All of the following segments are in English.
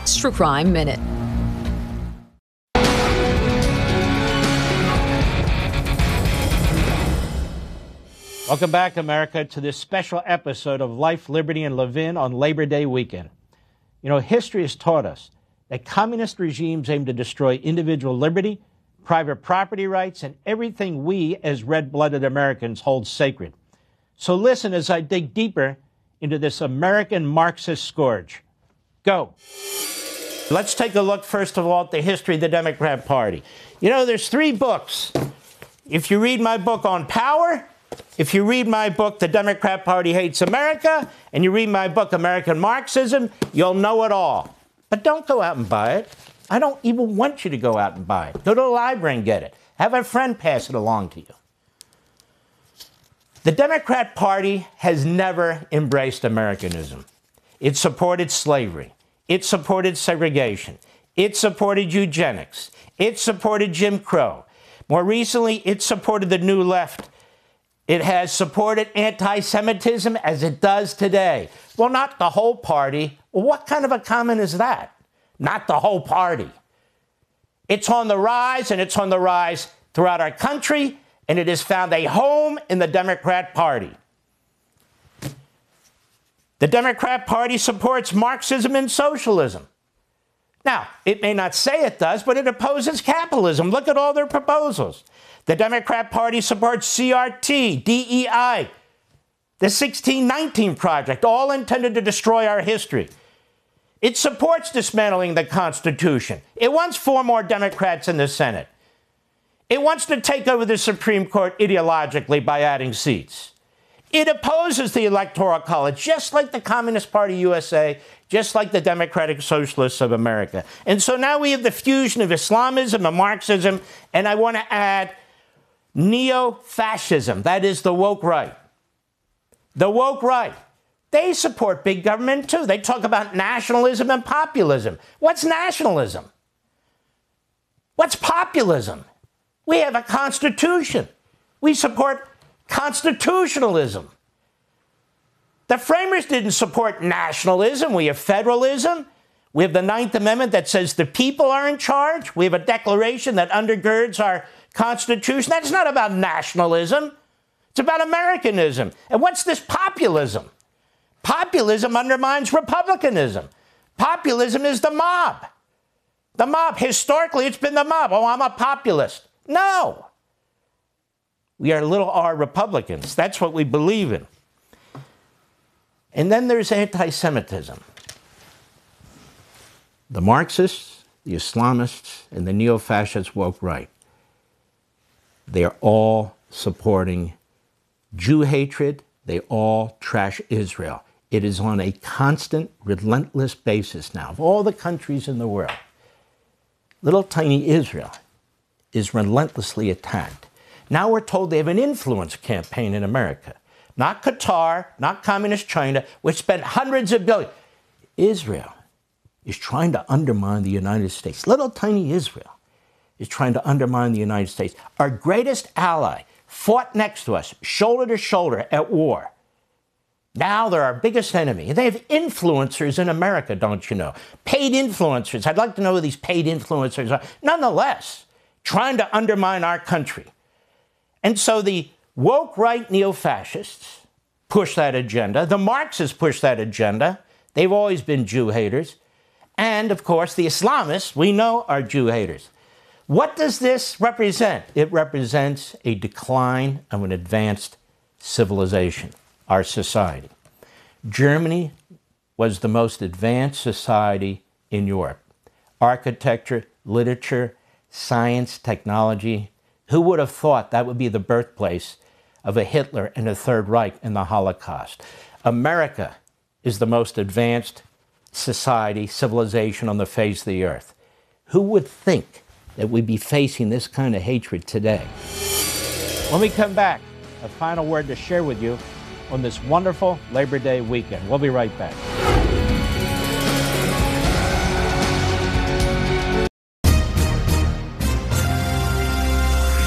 Extra Crime Minute. Welcome back, America, to this special episode of Life, Liberty, and Levin on Labor Day weekend. You know, history has taught us that communist regimes aim to destroy individual liberty, private property rights, and everything we as red-blooded Americans hold sacred. So listen as I dig deeper into this American Marxist scourge. Go. Let's take a look, first of all, at the history of the Democrat Party. You know, there's 3 books. If you read my book on power, if you read my book, The Democrat Party Hates America, and you read my book, American Marxism, you'll know it all. But don't go out and buy it. I don't even want you to go out and buy it. Go to the library and get it. Have a friend pass it along to you. The Democrat Party has never embraced Americanism. It supported slavery. It supported segregation. It supported eugenics. It supported Jim Crow. More recently, it supported the New Left. It has supported anti-Semitism as it does today. Well, not the whole party. Well, what kind of a comment is that? Not the whole party. It's on the rise, and it's on the rise throughout our country, and it has found a home in the Democrat Party. The Democrat Party supports Marxism and socialism. Now, it may not say it does, but it opposes capitalism. Look at all their proposals. The Democrat Party supports CRT, DEI, the 1619 Project, all intended to destroy our history. It supports dismantling the Constitution. It wants 4 more Democrats in the Senate. It wants to take over the Supreme Court ideologically by adding seats. It opposes the Electoral College, just like the Communist Party USA, just like the Democratic Socialists of America. And so now we have the fusion of Islamism and Marxism, and I want to add neo-fascism. That is the woke right. The woke right. They support big government, too. They talk about nationalism and populism. What's nationalism? What's populism? We have a constitution. We support constitutionalism. The framers didn't support nationalism. We have federalism. We have the 9th Amendment that says the people are in charge. We have a declaration that undergirds our Constitution. That's not about nationalism. It's about Americanism. And what's this populism? Populism undermines republicanism. Populism is the mob. The mob, historically, it's been the mob. Oh, I'm a populist. No. We are little r Republicans. That's what we believe in. And then there's anti-Semitism. The Marxists, the Islamists, and the neo-fascist woke right, they are all supporting Jew hatred. They all trash Israel. It is on a constant, relentless basis now. Of all the countries in the world, little tiny Israel is relentlessly attacked. Now we're told they have an influence campaign in America. Not Qatar, not Communist China, which spent hundreds of billions. Israel is trying to undermine the United States. Little tiny Israel is trying to undermine the United States. Our greatest ally fought next to us, shoulder to shoulder at war. Now they're our biggest enemy. They have influencers in America, don't you know? Paid influencers. I'd like to know who these paid influencers are. Nonetheless, trying to undermine our country. And so the woke right neo-fascists push that agenda. The Marxists push that agenda. They've always been Jew haters. And, of course, the Islamists, we know, are Jew haters. What does this represent? It represents a decline of an advanced civilization, our society. Germany was the most advanced society in Europe. Architecture, literature, science, technology. Who would have thought that would be the birthplace of a Hitler and a Third Reich and the Holocaust? America is the most advanced society, civilization on the face of the earth. Who would think that we'd be facing this kind of hatred today? When we come back, a final word to share with you on this wonderful Labor Day weekend. We'll be right back.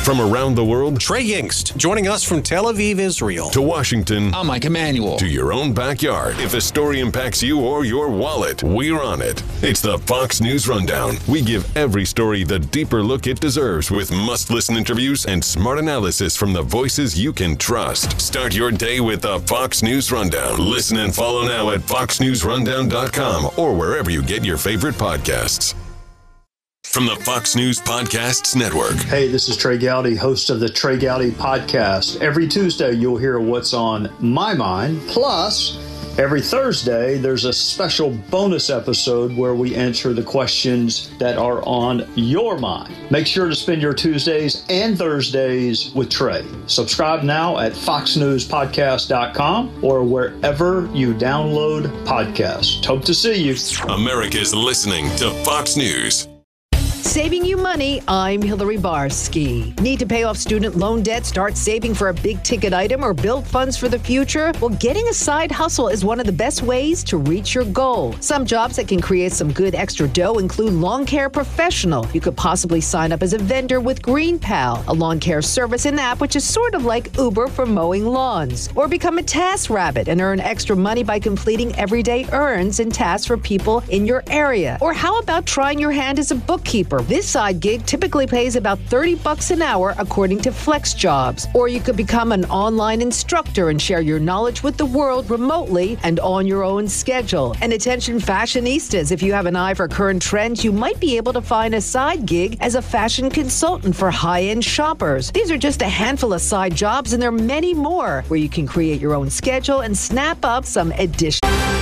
From around the world Trey Yingst, joining us from Tel Aviv, Israel. to Washington I'm Mike Emanuel. to your own backyard. If a story impacts you or your wallet, we're on it. It's the Fox News Rundown. We give every story the deeper look it deserves with must-listen interviews and smart analysis from the voices you can trust. Start your day with the Fox News Rundown. Listen and follow now at foxnewsrundown.com or wherever you get your favorite podcasts. From the Fox News Podcasts Network. Hey, this is Trey Gowdy, host of the Trey Gowdy Podcast. Every Tuesday, you'll hear what's on my mind. Plus, every Thursday, there's a special bonus episode where we answer the questions that are on your mind. Make sure to spend your Tuesdays and Thursdays with Trey. Subscribe now at foxnewspodcast.com or wherever you download podcasts. Hope to see you. America's listening to Fox News. Saving you money, I'm Hillary Barsky. Need to pay off student loan debt, start saving for a big ticket item, or build funds for the future? Well, getting a side hustle is one of the best ways to reach your goal. Some jobs that can create some good extra dough include lawn care professional. You could possibly sign up as a vendor with GreenPal, a lawn care service and app which is sort of like Uber for mowing lawns. Or become a task rabbit and earn extra money by completing everyday errands and tasks for people in your area. Or how about trying your hand as a bookkeeper? This side gig typically pays about $30 an hour according to Flex Jobs. Or you could become an online instructor and share your knowledge with the world remotely and on your own schedule. And attention fashionistas, if you have an eye for current trends, you might be able to find a side gig as a fashion consultant for high-end shoppers. These are just a handful of side jobs, and there are many more where you can create your own schedule and snap up some additional